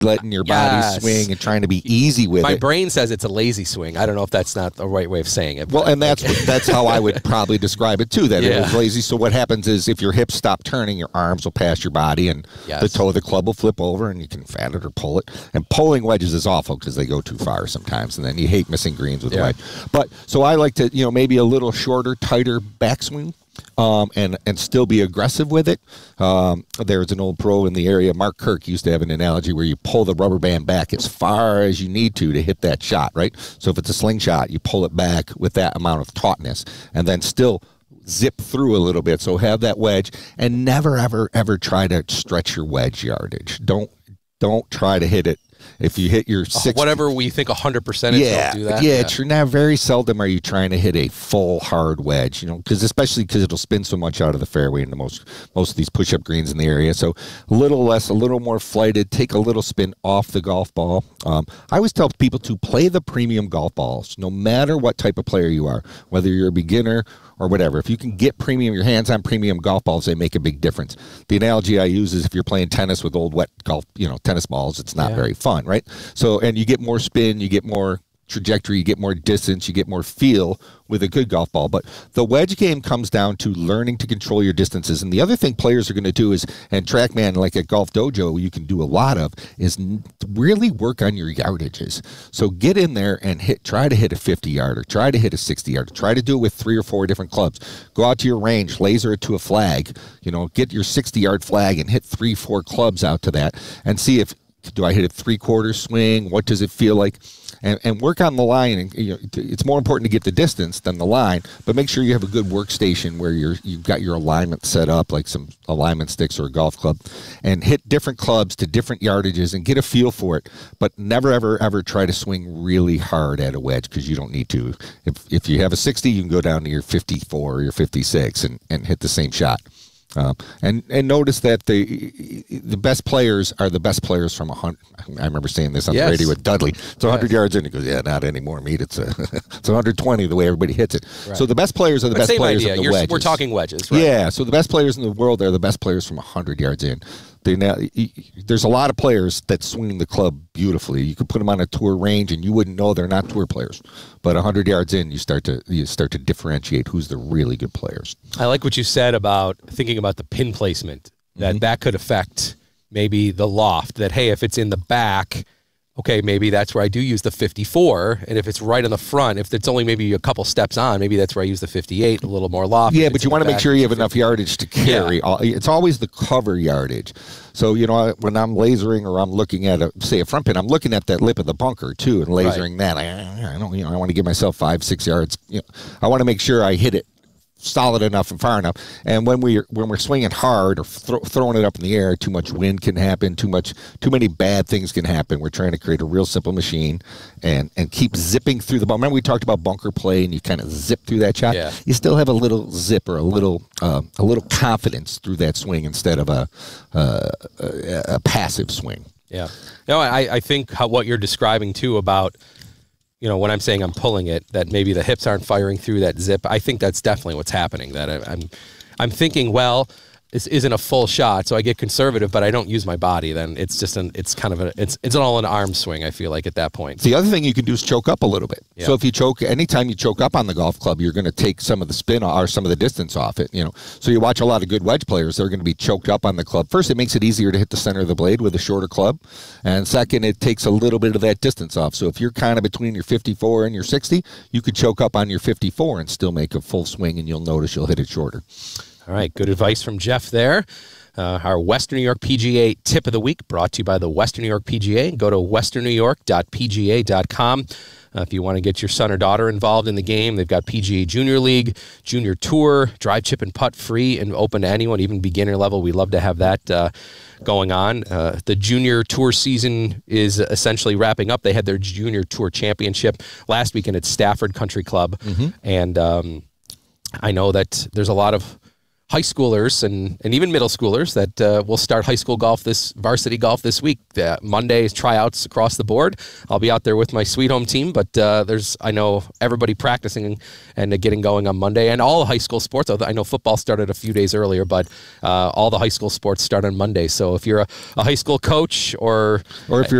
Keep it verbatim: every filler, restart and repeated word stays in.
letting your yes. body swing and trying to be easy with My it. My brain says it's a lazy swing. I don't know if that's not the right way of saying it. Well, and that's that's how I would probably describe it too, that yeah. it was lazy. So what happens is if your hips stop turning, your arms will pass your body, and yes. the toe of the club will flip over, and you can fat it or pull it. And pulling wedges is awful because they go too far sometimes, and then you hate missing greens with yeah. a wedge. But so I like to, you know, maybe a little shorter, tighter backswing. Um, and, and still be aggressive with it. Um, there's an old pro in the area, Mark Kirk, used to have an analogy where you pull the rubber band back as far as you need to to hit that shot, right? So if it's a slingshot, you pull it back with that amount of tautness and then still zip through a little bit. So have that wedge and never, ever, ever try to stretch your wedge yardage. Don't don't try to hit it. If you hit your six, whatever we think one hundred percent is, yeah, don't do that. Yeah, yeah. true. Now, very seldom are you trying to hit a full hard wedge, you know, because especially because it'll spin so much out of the fairway in the most most of these push-up greens in the area. So a little less, a little more flighted, take a little spin off the golf ball. Um, I always tell people to play the premium golf balls, no matter what type of player you are, whether you're a beginner or whatever. If you can get premium, your hands on premium golf balls, they make a big difference. The analogy I use is if you're playing tennis with old wet golf, you know, tennis balls, it's not yeah. very fun, right? So, and you get more spin, you get more trajectory, you get more distance, you get more feel with a good golf ball. But the wedge game comes down to learning to control your distances. And the other thing players are going to do is, and TrackMan, like at Golf Dojo, you can do a lot of, is really work on your yardages. So get in there and hit, try to hit a fifty yarder, try to hit a sixty yarder, try to do it with three or four different clubs. Go out to your range, laser it to a flag, you know, get your sixty yard flag and hit three, four clubs out to that and see if, do I hit a three-quarter swing? What does it feel like? And, and work on the line. And, you know, it's more important to get the distance than the line, but make sure you have a good workstation where you're, you've got your alignment set up, like some alignment sticks or a golf club, and hit different clubs to different yardages and get a feel for it. But never, ever, ever try to swing really hard at a wedge because you don't need to. If if you have a sixty, you can go down to your fifty-four or your fifty-six and, and hit the same shot. Um, and and notice that the the best players are the best players from a hundred. I remember saying this on yes. the radio with Dudley. It's a hundred yes. yards in. He goes, yeah, not anymore, meat. It's a it's one hundred twenty the way everybody hits it. Right. So the best players are the but best same players idea. of the You're, wedges. We're talking wedges, right? Yeah. So the best players in the world are the best players from a hundred yards in. They now, there's a lot of players that swing the club beautifully. You could put them on a tour range, and you wouldn't know they're not tour players. But a hundred yards in, you start to you start to differentiate who's the really good players. I like what you said about thinking about the pin placement. That mm-hmm. that could affect maybe the loft. That hey, if it's in the back, okay, maybe that's where I do use the fifty-four. And if it's right on the front, if it's only maybe a couple steps on, maybe that's where I use the fifty-eight, a little more loft. Yeah, but you want to make sure you have enough yardage to carry. Yeah. It's always the cover yardage. So, you know, when I'm lasering or I'm looking at, a say, a front pin, I'm looking at that lip of the bunker, too, and lasering right. that. I, I don't, you know, I want to give myself five, six yards. You know, I want to make sure I hit it solid enough and far enough. And when we when we're swinging hard or thro throwing it up in the air, too much wind can happen. Too much, too many bad things can happen. We're trying to create a real simple machine and and keep zipping through the ball. Remember we talked about bunker play and you kind of zip through that shot. Yeah. You still have a little zip or a little uh, a little confidence through that swing instead of a uh, a, a passive swing. Yeah. No, I I think how, what you're describing too about, you know, when I'm saying I'm pulling it, that maybe the hips aren't firing through that zip. I think that's definitely what's happening. That I, I'm, I'm thinking, well, this isn't a full shot, so I get conservative, but I don't use my body. Then it's just an, it's kind of a, it's, it's all an arm swing. I feel like at that point. The other thing you can do is choke up a little bit. Yeah. So if you choke, anytime you choke up on the golf club, you're going to take some of the spin or some of the distance off it. You know, so you watch a lot of good wedge players; they're going to be choked up on the club. First, it makes it easier to hit the center of the blade with a shorter club, and second, it takes a little bit of that distance off. So if you're kind of between your fifty-four and your sixty, you could choke up on your fifty-four and still make a full swing, and you'll notice you'll hit it shorter. All right, good advice from Jeff there. Uh, our Western New York P G A tip of the week brought to you by the Western New York P G A. Go to western new york dot p g a dot com. Uh, if you want to get your son or daughter involved in the game, they've got P G A Junior League, Junior Tour, drive, chip, and putt free and open to anyone, even beginner level. We love to have that uh, going on. Uh, the Junior Tour season is essentially wrapping up. They had their Junior Tour Championship last weekend at Stafford Country Club. Mm-hmm. And um, I know that there's a lot of high schoolers and, and even middle schoolers that uh, will start high school golf this varsity golf this week. Uh, Monday is tryouts across the board. I'll be out there with my Sweet Home team, but uh, there's I know everybody practicing and uh, getting going on Monday, and all high school sports. Although I know football started a few days earlier, but uh, all the high school sports start on Monday. So if you're a, a high school coach or or if you're